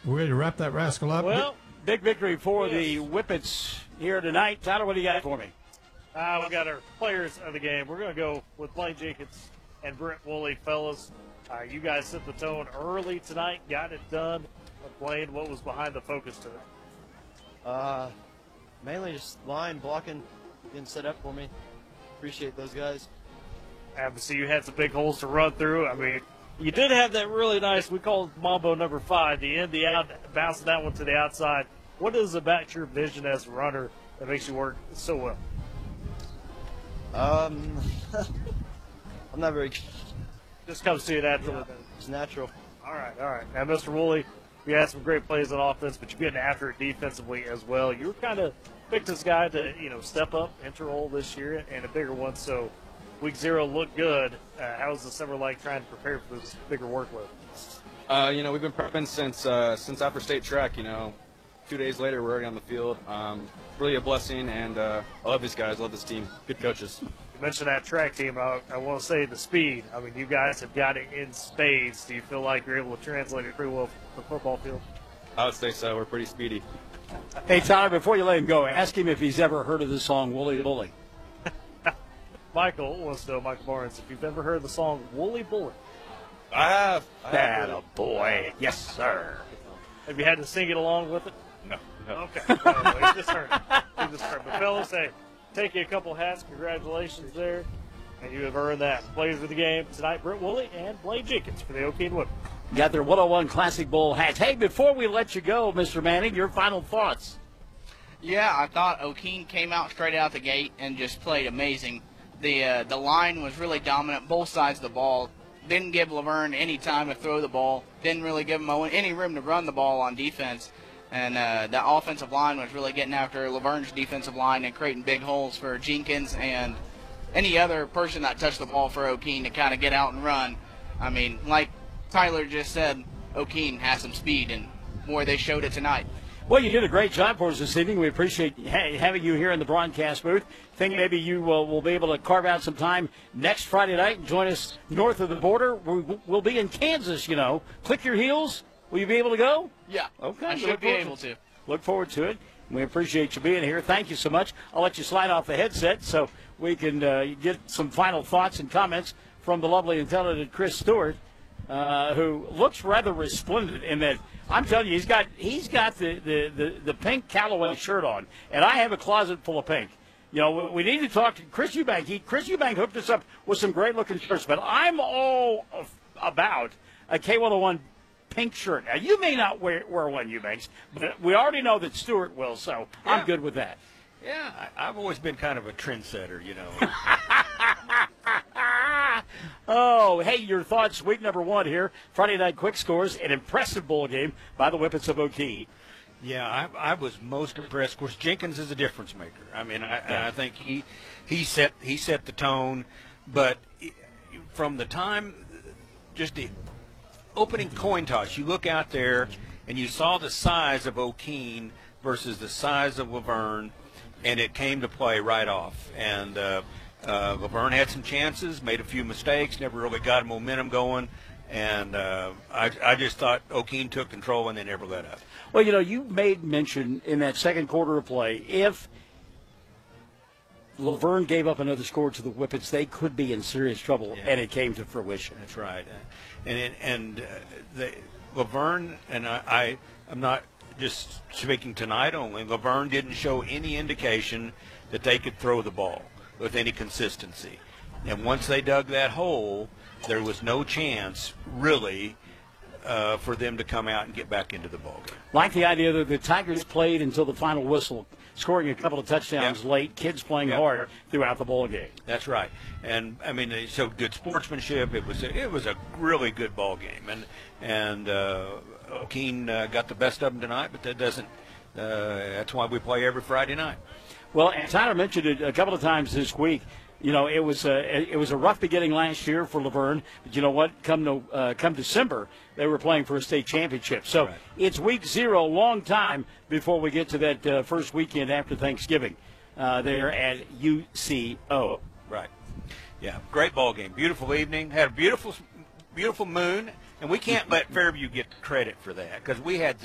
We're ready to wrap that rascal up. Well, big victory for the Whippets here tonight. Tyler, what do you got for me? We got our players of the game. We're going to go with Blaine Jenkins and Brent Woolley, fellas. You guys set the tone early tonight, got it done. Blaine, what was behind the focus to it? Mainly just line blocking, getting set up for me. Appreciate those guys. Obviously, you had some big holes to run through. I mean, you did have that really nice, we call it Mambo number 5, the in, the out, bouncing that one to the outside. What is about your vision as a runner that makes you work so well? I'm not very good. Just comes to you naturally. Yeah, it's natural. All right. Now, Mr. Woolley, you had some great plays on offense, but you're getting after it defensively as well. You were kind of picked this guy to, step up, enter role this year, and a bigger one. So, week 0 looked good. How was the summer like trying to prepare for this bigger workload? We've been prepping since after state track. 2 days later, we're already on the field. Really a blessing, and I love these guys, love this team. Good coaches. You mentioned that track team. I want to say the speed. I mean, you guys have got it in spades. Do you feel like you're able to translate it pretty well for the football field? I would say so. We're pretty speedy. Hey, Tyler, before you let him go, ask him if he's ever heard of the song Wooly Bully. Michael wants to know, Michael Barnes, if you've ever heard the song Wooly Bully. I have. That a boy. Yes, sir. Have you had to sing it along with it? No. Okay. Well, you just heard it. But fellas, hey, take you a couple hats. Congratulations there. And you have earned that. Players of the game tonight, Brent Woolley and Blaine Jenkins for the O'Keene Whippets. Got their 101 Classic Bowl hats. Hey, before we let you go, Mr. Manning, your final thoughts. Yeah, I thought O'Keene came out straight out the gate and just played amazing. The line was really dominant, both sides of the ball. Didn't give Laverne any time to throw the ball. Didn't really give him any room to run the ball on defense. And the offensive line was really getting after Laverne's defensive line and creating big holes for Jenkins and any other person that touched the ball for O'Keene to kind of get out and run. I mean, like Tyler just said, O'Keene has some speed, and boy, they showed it tonight. Well, you did a great job for us this evening. We appreciate having you here in the broadcast booth. Think maybe you will be able to carve out some time next Friday night and join us north of the border. We'll be in Kansas, Click your heels. Will you be able to go? Yeah. Okay. I should be able to. Look forward to it. We appreciate you being here. Thank you so much. I'll let you slide off the headset so we can get some final thoughts and comments from the lovely and talented Chris Stewart, who looks rather resplendent in that. I'm telling you, he's got the pink Callaway shirt on, and I have a closet full of pink. We need to talk to Chris Eubank. Chris Eubank hooked us up with some great-looking shirts, but I'm all about a K101 pink shirt. Now, you may not wear one, Eubanks, but we already know that Stewart will, so yeah. I'm good with that. Yeah, I've always been kind of a trendsetter, Oh, hey, your thoughts, week number 1 here. Friday Night Quick Scores, an impressive bowl game by the Whippets of O'Keene. Yeah, I was most impressed. Of course, Jenkins is a difference maker. I mean, I think he set the tone, but from the time, just the opening coin toss, you look out there and you saw the size of O'Keene versus the size of Laverne, and it came to play right off. And Laverne had some chances, made a few mistakes, never really got momentum going, and I just thought O'Keene took control and they never let up. Well, you made mention in that second quarter of play, if Laverne gave up another score to the Whippets, they could be in serious trouble, and it came to fruition. That's right. Laverne, and I'm not just speaking tonight only, Laverne didn't show any indication that they could throw the ball with any consistency. And once they dug that hole, there was no chance, really, for them to come out and get back into the ballgame. Like the idea that the Tigers played until the final whistle, scoring a couple of touchdowns late, kids playing hard throughout the ballgame. That's right. And, I mean, so good sportsmanship. It was a really good ballgame. And O'Keene got the best of them tonight, but that doesn't that's why we play every Friday night. Well, and Tyler mentioned it a couple of times this week. It was a rough beginning last year for Laverne, but you know what? Come December, they were playing for a state championship. So It's week 0, long time before we get to that first weekend after Thanksgiving there at UCO. Right. Yeah, great ball game. Beautiful evening. Had a beautiful moon, and we can't let Fairview get credit for that because we had